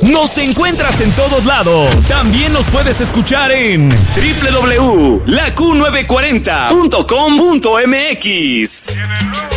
Nos encuentras en todos lados. También nos puedes escuchar en www.laQ940.com.mx.